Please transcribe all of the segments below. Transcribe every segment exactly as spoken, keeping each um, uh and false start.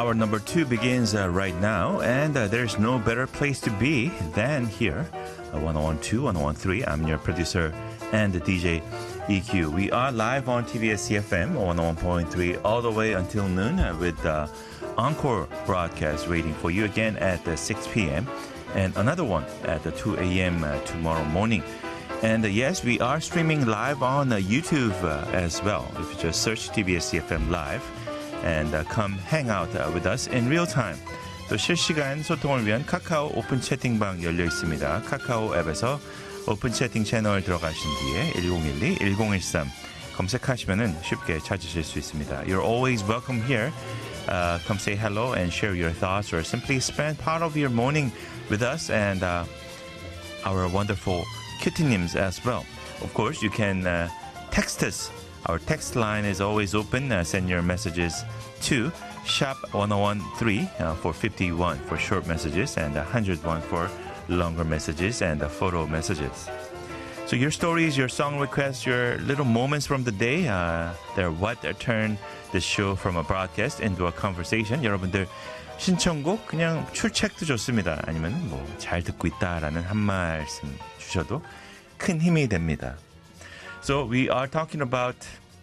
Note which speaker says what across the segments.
Speaker 1: Hour number two begins uh, right now, and uh, there's no better place to be than here. Uh, one oh one point two, one oh one point three. I'm your producer and D J E Q. We are live on T B S C F M one oh one point three all the way until noon uh, with uh, encore broadcast waiting for you again at uh, six p.m. and another one at uh, two a.m. Uh, tomorrow morning. And uh, yes, we are streaming live on uh, YouTube uh, as well. If you just search T B S C F M Live and uh, come hang out uh, with us in real time. 또 실시간 소통을 위한 카카오 오픈 채팅방 열려 있습니다. 카카오 앱에서 오픈 채팅 채널 들어가신 뒤에 일공일이 일공일삼 검색하시면은 쉽게 찾으실 수 있습니다. You're always welcome here. Uh, come say hello and share your thoughts or simply spend part of your morning with us and uh, our wonderful kittynims as well. Of course, you can uh, text us. Our text line is always open. Uh, send your messages to shop one oh one three uh, for fifty-one for short messages and one hundred one for longer messages and uh, photo messages. So your stories, your song requests, your little moments from the day, uh, they're what turn the show from a broadcast into a conversation. 여러분들 신청곡 그냥 출첵도 좋습니다. 아니면 뭐 잘 듣고 있다라는 한 말씀 주셔도 큰 힘이 됩니다. So we are talking about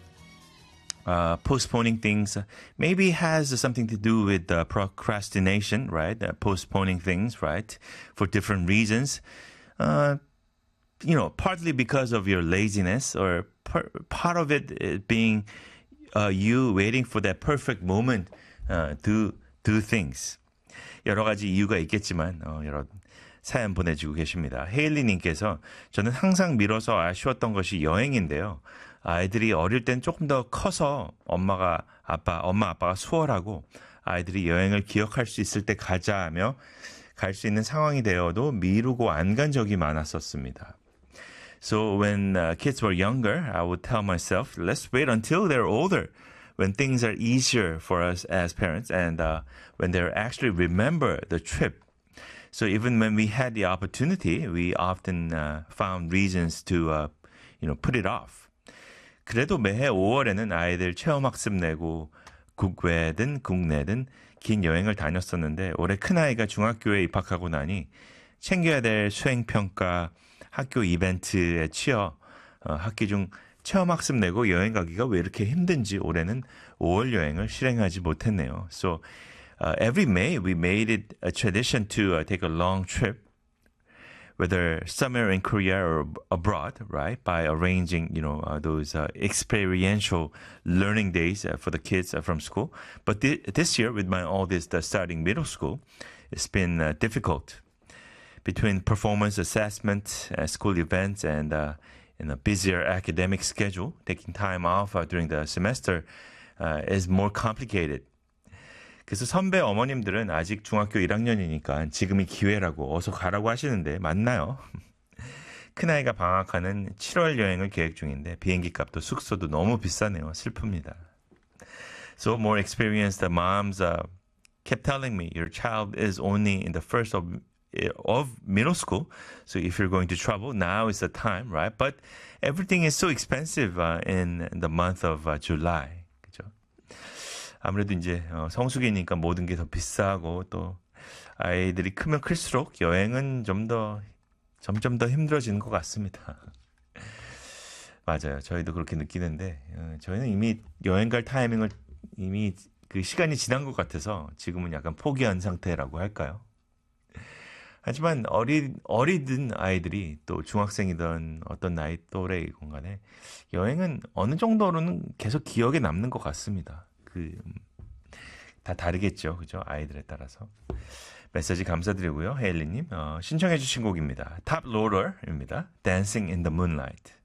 Speaker 1: uh, postponing things. Maybe has something to do with uh, procrastination, right? Uh, postponing things, right? For different reasons. Uh, you know, partly because of your laziness or par- part of it being uh, you waiting for that perfect moment uh, to do things. 여러 가지 이유가 있겠지만 어, 여러 사연 보내주고 계십니다. 헤일리님께서 저는 항상 미뤄서 아쉬웠던 것이 여행인데요. 아이들이 어릴 땐 조금 더 커서 엄마가 아빠 엄마 아빠가 수월하고 아이들이 여행을 기억할 수 있을 때 가자 하며 갈 수 있는 상황이 되어도 미루고 안 간 적이 많았었습니다. So when uh, kids were younger, I would tell myself, let's wait until they're older. When things are easier for us as parents and uh, when they actually remember the trip. So even when we had the opportunity, we often uh, found reasons to, uh, you know, put it off. 그래도 매해 오월에는 아이들 체험학습 내고 국외든 국내든 긴 여행을 다녔었는데 올해 큰아이가 중학교에 입학하고 나니 챙겨야 될 수행평가, 학교 이벤트에 치여 어, 학기 중 체험학습 내고 여행 가기가 왜 이렇게 힘든지 올해는 오월 여행을 실행하지 못했네요. So Uh, every May, we made it a tradition to uh, take a long trip, whether somewhere in Korea or abroad, right? By arranging, you know, uh, those uh, experiential learning days uh, for the kids uh, from school. But th- this year, with my oldest uh, starting middle school, it's been uh, difficult. Between performance assessment, uh, school events, and uh, in a busier academic schedule, taking time off uh, during the semester uh, is more complicated. 그래서 선배 어머님들은 아직 중학교 일 학년이니까 지금이 기회라고 어서 가라고 하시는데 맞나요? 큰아이가 방학하는 칠월 여행을 계획 중인데 비행기 값도 숙소도 너무 비싸네요. 슬픕니다. So more experienced moms uh, kept telling me your child is only in the first of, of middle school. So if you're going to travel, now is the time, right? But everything is so expensive uh, in the month of uh, July. 아무래도 이제 성수기니까 모든 게 더 비싸고 또 아이들이 크면 클수록 여행은 좀 더 점점 더 힘들어지는 것 같습니다. 맞아요. 저희도 그렇게 느끼는데 저희는 이미 여행 갈 타이밍을 이미 그 시간이 지난 것 같아서 지금은 약간 포기한 상태라고 할까요? 하지만 어린 어리든 아이들이 또 중학생이든 어떤 나이 또래이건 간에 여행은 어느 정도로는 계속 기억에 남는 것 같습니다. 그, 다 다르겠죠. 그죠? 아이들에 따라서. 메시지 감사드리고요. 헤일리님, 어, 신청해주신 곡입니다. 탑 로러입니다. Dancing in the Moonlight.